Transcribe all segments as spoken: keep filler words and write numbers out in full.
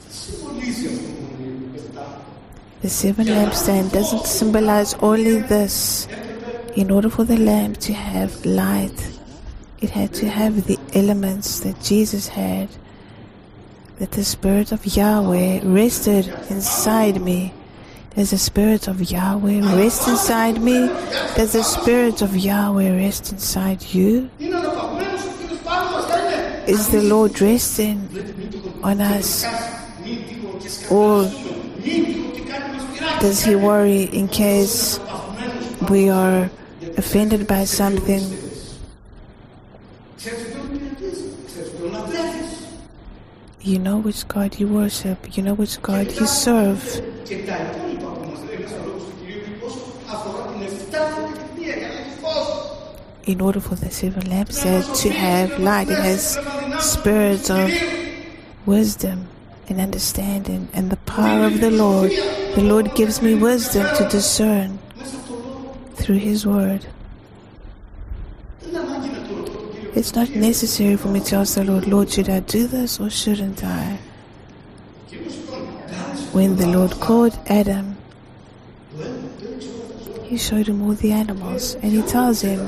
The seven lampstands doesn't symbolize only this. In order for the lamp to have light, it had to have the elements that Jesus had, that the Spirit of Yahweh rested inside me. Does the Spirit of Yahweh rest inside me? Does the Spirit of Yahweh rest inside you? Is the Lord resting on us? Or does He worry in case we are offended by something? You know which God you worship. You know which God you serve. In order for the seven lampstands to have light, it has spirits of wisdom and understanding and the power of the Lord. The Lord gives me wisdom to discern through His word. It's not necessary for me to ask the Lord, Lord, should I do this or shouldn't I? When the Lord called Adam, He showed him all the animals and He tells him,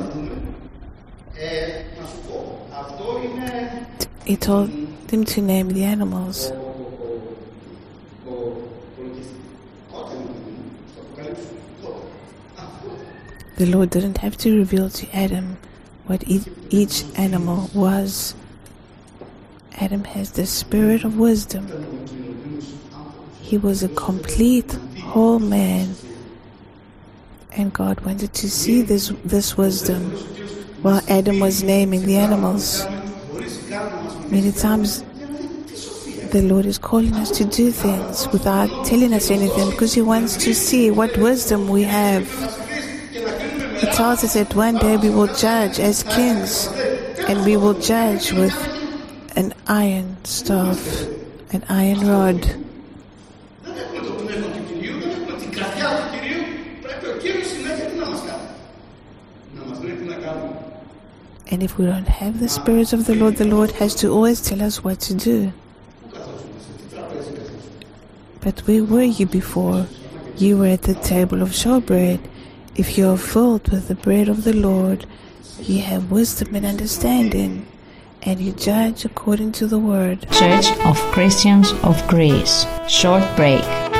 He told him to name the animals. The Lord didn't have to reveal to Adam what each animal was. Adam has the spirit of wisdom. He was a complete whole man, and God wanted to see this this wisdom while Adam was naming the animals. Many times the Lord is calling us to do things without telling us anything because He wants to see what wisdom we have. He tells us that one day we will judge as kings, and we will judge with an iron staff, an iron rod. And if we don't have the Spirit of the Lord, the Lord has to always tell us what to do. But where were you before? You were at the table of showbread. If you are filled with the bread of the Lord, you have wisdom and understanding, and you judge according to the word. Church of Christians of Greece. Short break.